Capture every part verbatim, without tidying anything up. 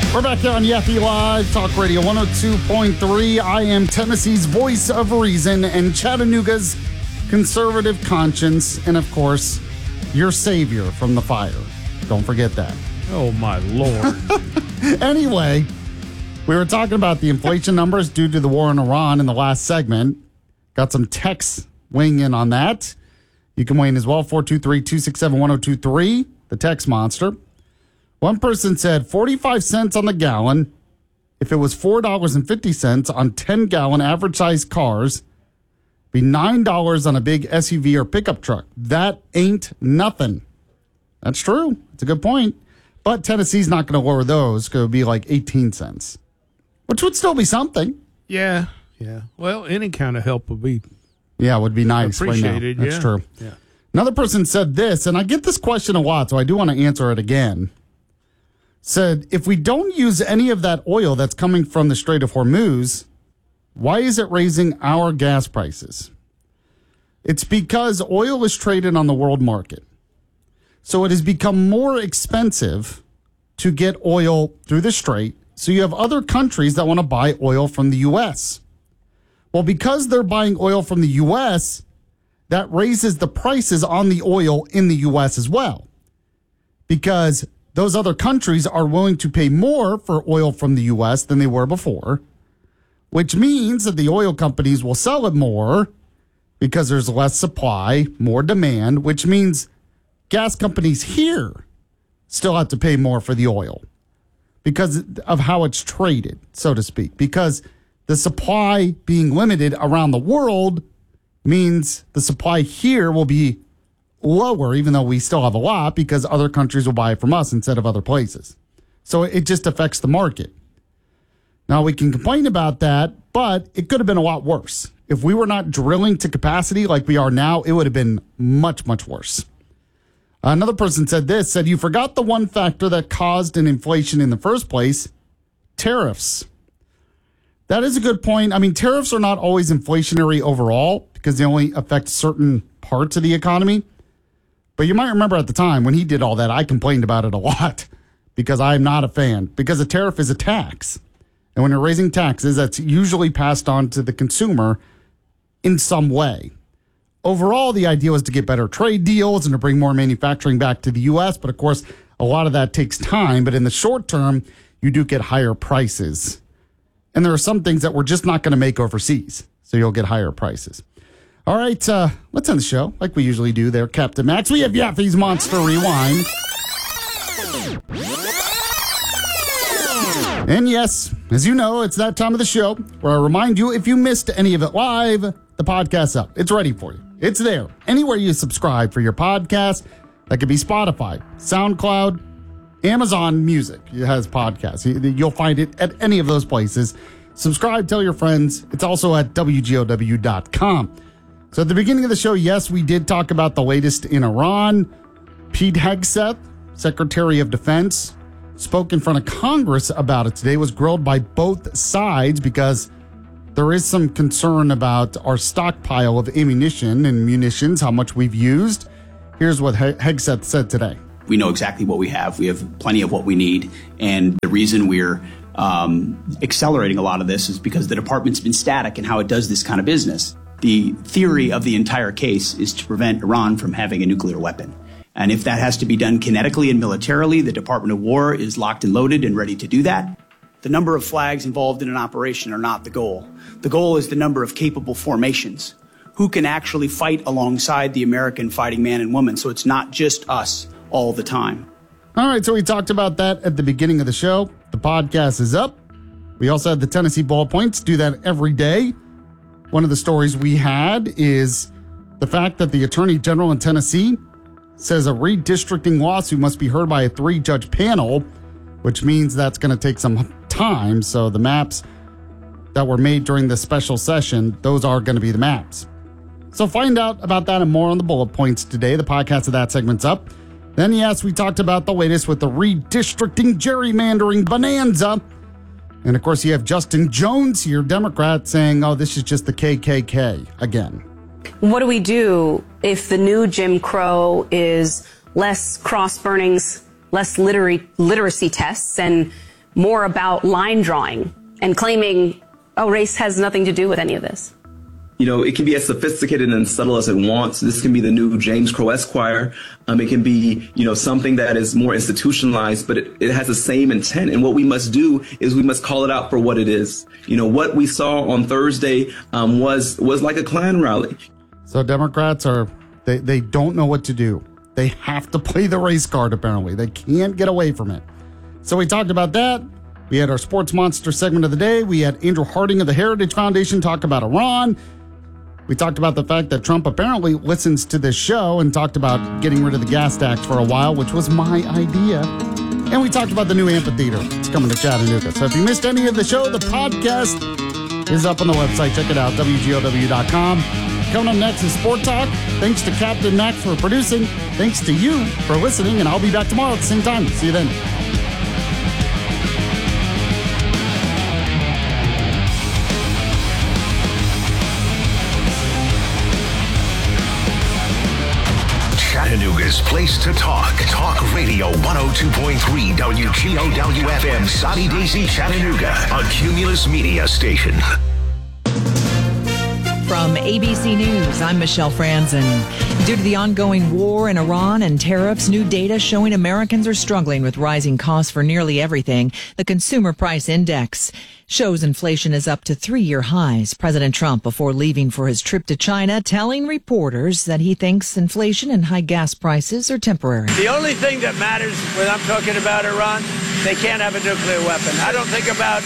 We're back here on Yaffe Live, Talk Radio one oh two point three. I am Tennessee's voice of reason and Chattanooga's conservative conscience. And, of course, your savior from the fire. Don't forget that. Oh, my Lord. Anyway, we were talking about the inflation numbers due to the war in Iran in the last segment. Got some texts weighing in on that. You can weigh in as well, four two three, two six seven, one oh two three, the text monster. One person said forty-five cents on the gallon. If it was four dollars and fifty cents on ten-gallon average-sized cars, be nine dollars on a big S U V or pickup truck. That ain't nothing. That's true. It's a good point. But Tennessee's not going to lower those because it would be like eighteen cents, which would still be something. Yeah, yeah. Well, any kind of help would be Yeah, it would be nice. appreciated. Right now. That's yeah. true. Yeah. Another person said this, and I get this question a lot, so I do want to answer it again. Said, if we don't use any of that oil that's coming from the Strait of Hormuz, why is it raising our gas prices? It's because oil is traded on the world market. So it has become more expensive to get oil through the Strait. So you have other countries that want to buy oil from the U S. Well, because they're buying oil from the U S, that raises the prices on the oil in the U S as well. Because those other countries are willing to pay more for oil from the U S than they were before, which means that the oil companies will sell it more because there's less supply, more demand, which means gas companies here still have to pay more for the oil because of how it's traded, so to speak. Because the supply being limited around the world means the supply here will be lower, even though we still have a lot, because other countries will buy it from us instead of other places. So it just affects the market. Now, we can complain about that, but it could have been a lot worse. If we were not drilling to capacity like we are now, it would have been much, much worse. Another person said this, said, you forgot the one factor that caused an inflation in the first place, tariffs. That is a good point. I mean, tariffs are not always inflationary overall because they only affect certain parts of the economy. But you might remember at the time when he did all that, I complained about it a lot because I'm not a fan. Because a tariff is a tax. And when you're raising taxes, that's usually passed on to the consumer in some way. Overall, the idea was to get better trade deals and to bring more manufacturing back to the U S. But of course, a lot of that takes time. But in the short term, you do get higher prices. And there are some things that we're just not going to make overseas. So you'll get higher prices. All right, uh, let's end the show like we usually do there, Captain Max. We have Yaffe's Monster Rewind. And yes, as you know, it's that time of the show where I remind you, if you missed any of it live, the podcast's up. It's ready for you. It's there. Anywhere you subscribe for your podcast, that could be Spotify, SoundCloud, Amazon Music. It has podcasts. You'll find it at any of those places. Subscribe, tell your friends. It's also at W G O W dot com. So at the beginning of the show, yes, we did talk about the latest in Iran. Pete Hegseth, Secretary of Defense, spoke in front of Congress about it today, was grilled by both sides because there is some concern about our stockpile of ammunition and munitions, how much we've used. Here's what Hegseth said today. We know exactly what we have. We have plenty of what we need. And the reason we're um, accelerating a lot of this is because the department's been static in how it does this kind of business. The theory of the entire case is to prevent Iran from having a nuclear weapon. And if that has to be done kinetically and militarily, the Department of War is locked and loaded and ready to do that. The number of flags involved in an operation are not the goal. The goal is the number of capable formations who can actually fight alongside the American fighting man and woman. So it's not just us all the time. All right, so we talked about that at the beginning of the show. The podcast is up. We also had the Tennessee Bullet Points. Do that every day. One of the stories we had is the fact that the Attorney General in Tennessee says a redistricting lawsuit must be heard by a three-judge panel, which means that's going to take some time. So the maps that were made during the special session, those are going to be the maps. So find out about that and more on the Bullet Points today. The podcast of that segment's up. Then, yes, we talked about the latest with the redistricting gerrymandering bonanza. And, of course, you have Justin Jones here, Democrat, saying, oh, this is just the K K K again. What do we do if the new Jim Crow is less cross burnings, less literary, literacy tests, and more about line drawing and claiming, oh, race has nothing to do with any of this. You know, it can be as sophisticated and subtle as it wants. This can be the new James Crow Esquire. Um, it can be, you know, something that is more institutionalized, but it, it has the same intent. And what we must do is we must call it out for what it is. You know, what we saw on Thursday um, was was like a Klan rally. So Democrats are, they, they don't know what to do. They have to play the race card, apparently. They can't get away from it. So we talked about that. We had our Sports Monster segment of the day. We had Andrew Harding of the Heritage Foundation talk about Iran. We talked about the fact that Trump apparently listens to this show and talked about getting rid of the gas tax for a while, which was my idea. And we talked about the new amphitheater. It's coming to Chattanooga. So if you missed any of the show, the podcast is up on the website. Check it out, W G O W dot com. Coming up next is Sport Talk. Thanks to Captain Mac for producing. Thanks to you for listening, and I'll be back tomorrow at the same time. See you then. Chattanooga's place to talk. Talk Radio one oh two point three W G O W F M, Soddy Daisy, Chattanooga, a Cumulus Media station. From A B C News, I'm Michelle Franzen. Due to the ongoing war in Iran and tariffs, new data showing Americans are struggling with rising costs for nearly everything. The Consumer Price Index shows inflation is up to three-year highs. President Trump, before leaving for his trip to China, telling reporters that he thinks inflation and high gas prices are temporary. The only thing that matters when I'm talking about Iran, they can't have a nuclear weapon. I don't think about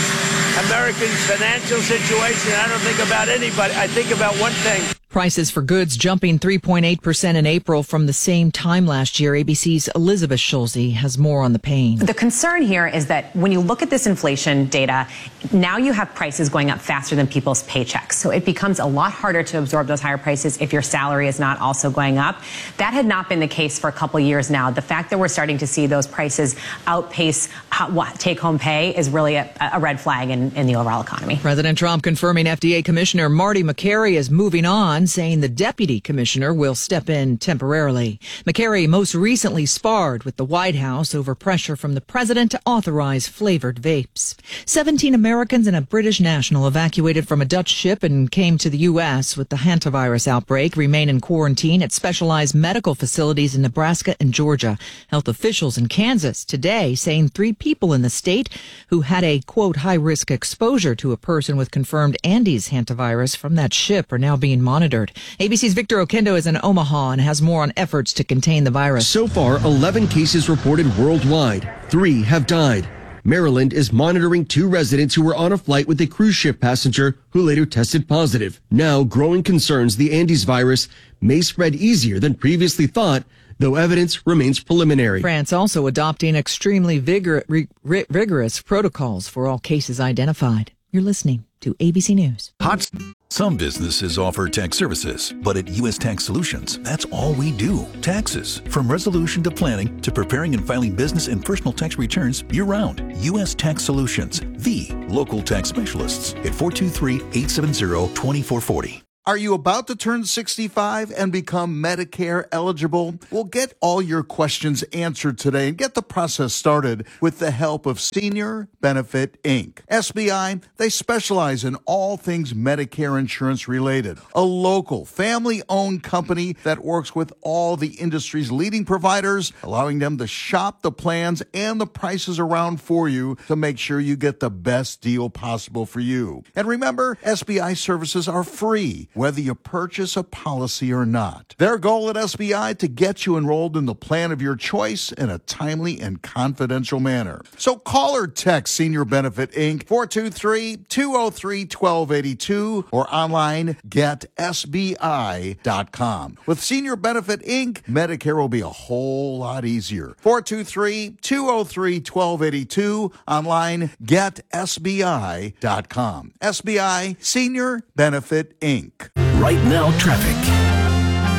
Americans' financial situation. I don't think about anybody. I think about one thing. Prices for goods jumping three point eight percent in April from the same time last year. A B C's Elizabeth Schulze has more on the pain. The concern here is that when you look at this inflation data, now you have prices going up faster than people's paychecks. So it becomes a lot harder to absorb those higher prices if your salary is not also going up. That had not been the case for a couple years now. The fact that we're starting to see those prices outpace take-home pay is really a, a red flag in, in the overall economy. President Trump confirming F D A Commissioner Marty Makary is moving on, saying the deputy commissioner will step in temporarily. Makary most recently sparred with the White House over pressure from the president to authorize flavored vapes. seventeen Americans and a British national evacuated from a Dutch ship and came to the U S with the hantavirus outbreak remain in quarantine at specialized medical facilities in Nebraska and Georgia. Health officials in Kansas today saying three people in the state who had a, quote, high-risk exposure to a person with confirmed Andes hantavirus from that ship are now being monitored. A B C's Victor Okendo is in Omaha and has more on efforts to contain the virus. So far, eleven cases reported worldwide. Three have died. Maryland is monitoring two residents who were on a flight with a cruise ship passenger who later tested positive. Now, growing concerns the Andes virus may spread easier than previously thought, though evidence remains preliminary. France also adopting extremely vigor- rig- rigorous protocols for all cases identified. You're listening to A B C News. Hot. Some businesses offer tax services, but at U S Tax Solutions, that's all we do. Taxes. From resolution to planning to preparing and filing business and personal tax returns year-round. U S Tax Solutions, the local tax specialists at four two three, eight seven zero, two four four zero. Are you about to turn sixty-five and become Medicare eligible? Well, get all your questions answered today and get the process started with the help of Senior Benefit Incorporated. S B I, they specialize in all things Medicare insurance related. A local, family-owned company that works with all the industry's leading providers, allowing them to shop the plans and the prices around for you to make sure you get the best deal possible for you. And remember, S B I services are free, whether you purchase a policy or not. Their goal at S B I to get you enrolled in the plan of your choice in a timely and confidential manner. So call or text Senior Benefit Incorporated, four two three, two oh three, one two eight two, or online get S B I dot com. With Senior Benefit Incorporated, Medicare will be a whole lot easier. four two three, two oh three, one two eight two, online get S B I dot com. S B I, Senior Benefit Incorporated. Right now, traffic.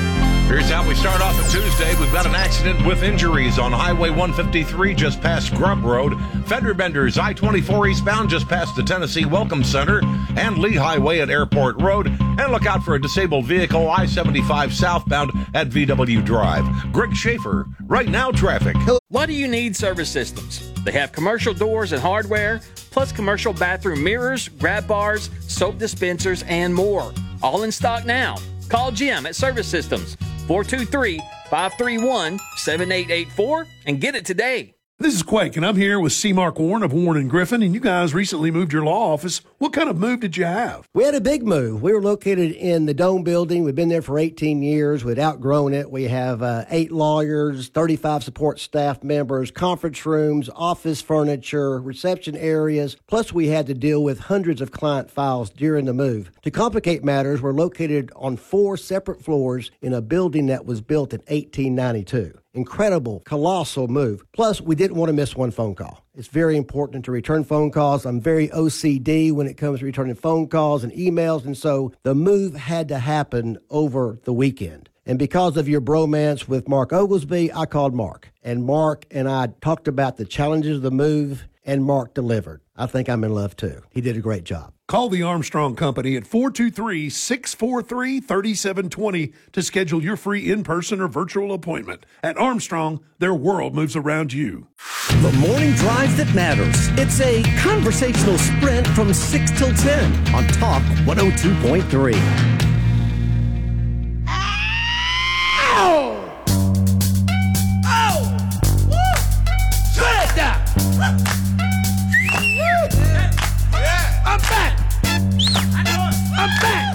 Here's how we start off a Tuesday. We've got an accident with injuries on Highway one fifty-three just past Grub Road. Fender benders I twenty-four eastbound just past the Tennessee Welcome Center and Lee Highway at Airport Road. And look out for a disabled vehicle I seventy-five southbound at V W Drive. Greg Schaefer, Right Now Traffic. Why do you need Service Systems? They have commercial doors and hardware, plus commercial bathroom mirrors, grab bars, soap dispensers, and more. All in stock now. Call Jim at Service Systems, four two three, five three one, seven eight eight four, and get it today. This is Quake, and I'm here with C. Mark Warren of Warren and Griffin, and you guys recently moved your law office. What kind of move did you have? We had a big move. We were located in the Dome building. We've been there for eighteen years. We'd outgrown it. We have uh, eight lawyers, thirty-five support staff members, conference rooms, office furniture, reception areas. Plus, we had to deal with hundreds of client files during the move. To complicate matters, we're located on four separate floors in a building that was built in eighteen ninety-two. Incredible, colossal move. Plus, we didn't want to miss one phone call. It's very important to return phone calls. I'm very O C D when it comes to returning phone calls and emails, and so the move had to happen over the weekend. And because of your bromance with Mark Oglesby, I called Mark. And Mark and I talked about the challenges of the move, and Mark delivered. I think I'm in love, too. He did a great job. Call the Armstrong Company at four two three, six four three, three seven two zero to schedule your free in-person or virtual appointment. At Armstrong, their world moves around you. The morning drive that matters. It's a conversational sprint from six till ten on Talk one oh two point three.